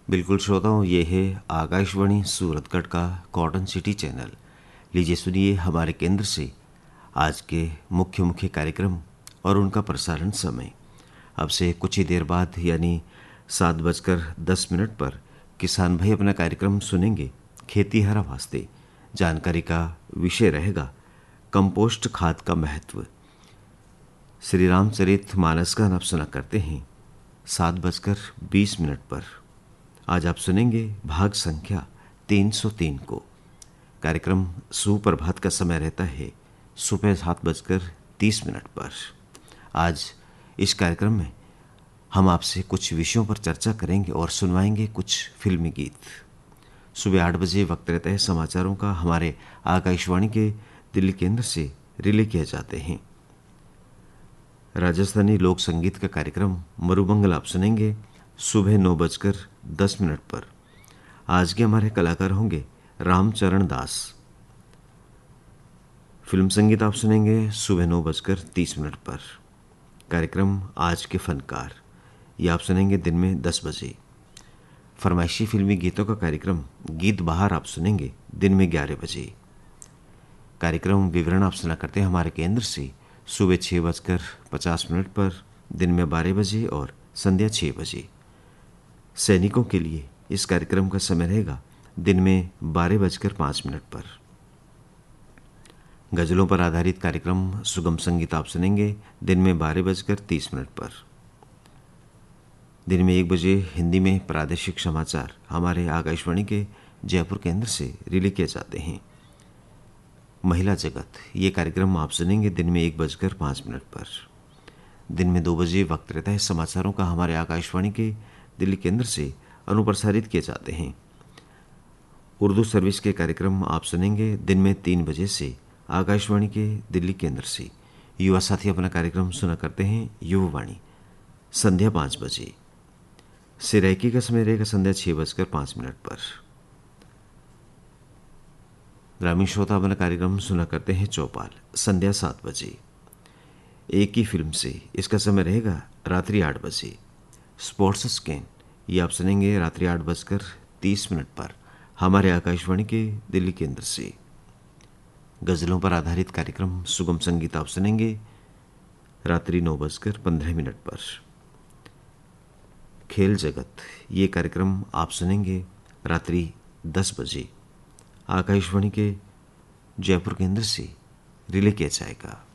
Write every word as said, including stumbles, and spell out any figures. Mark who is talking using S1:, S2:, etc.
S1: बिल्कुल श्रोताओं, ये है आकाशवाणी सूरतगढ़ का कॉटन सिटी चैनल। लीजिए सुनिए हमारे केंद्र से आज के मुख्य मुख्य कार्यक्रम और उनका प्रसारण समय। अब से कुछ ही देर बाद यानी सात बजकर दस मिनट पर किसान भाई अपना कार्यक्रम सुनेंगे खेती हरा वास्ते। जानकारी का विषय रहेगा कंपोस्ट खाद का महत्व। श्री रामचरित मानस का आप सुना करते हैं सात बजकर बीस मिनट पर। आज आप सुनेंगे भाग संख्या तीन सौ तीन को। कार्यक्रम सुप्रभात का समय रहता है सुबह सात बजकर तीस मिनट पर। आज इस कार्यक्रम में हम आपसे कुछ विषयों पर चर्चा करेंगे और सुनवाएंगे कुछ फिल्मी गीत। सुबह आठ बजे वक्त रहता है समाचारों का, हमारे आकाशवाणी के दिल्ली केंद्र से रिले किए जाते हैं। राजस्थानी लोक संगीत का कार्यक्रम मरुमंगल आप सुनेंगे सुबह नौ बजकर दस मिनट पर। आज के हमारे कलाकार होंगे रामचरण दास। फिल्म संगीत आप सुनेंगे सुबह नौ बजकर तीस मिनट पर। कार्यक्रम आज के फनकार ये आप सुनेंगे दिन में दस बजे। फरमाइशी फिल्मी गीतों का कार्यक्रम गीत बहार आप सुनेंगे दिन में ग्यारह बजे। कार्यक्रम विवरण आप सुना करते हैं हमारे केंद्र से सुबह छः बजकर पचास मिनट पर, दिन में बारह बजे और संध्या छः बजे। सैनिकों के लिए इस कार्यक्रम का समय रहेगा दिन में बारह बजकर पाँच मिनट पर। गजलों पर आधारित कार्यक्रम सुगम संगीत आप सुनेंगे दिन में बारह बजकर तीस मिनट पर। दिन में एक बजे हिंदी में प्रादेशिक समाचार हमारे आकाशवाणी के जयपुर केंद्र से रिले किए जाते हैं। महिला जगत ये कार्यक्रम आप सुनेंगे दिन में एक बजकर पाँच मिनट पर। दिन में दो बजे वक्त रहता है समाचारों का, हमारे आकाशवाणी के दिल्ली केंद्र से अनुप्रसारित किए जाते हैं। उर्दू सर्विस के कार्यक्रम आप सुनेंगे दिन में तीन बजे से आकाशवाणी के दिल्ली केंद्र से। युवा साथी अपना कार्यक्रम सुना करते हैं युवावाणी संध्या पाँच बजे। सिराइकी का समय रहेगा संध्या छः बजकर पाँच मिनट पर। ग्रामीण श्रोता अपना कार्यक्रम सुना करते हैं चौपाल संध्या सात बजे। एक ही फिल्म से इसका समय रहेगा रात्रि आठ बजे। स्पोर्ट्स स्कैन ये आप सुनेंगे रात्रि आठ बजकर तीस मिनट पर हमारे आकाशवाणी के दिल्ली केंद्र से। गज़लों पर आधारित कार्यक्रम सुगम संगीत आप सुनेंगे रात्रि नौ बजकर पंद्रह मिनट पर। खेल जगत ये कार्यक्रम आप सुनेंगे रात्रि दस बजे आकाशवाणी के जयपुर केंद्र से रिले किया जाएगा।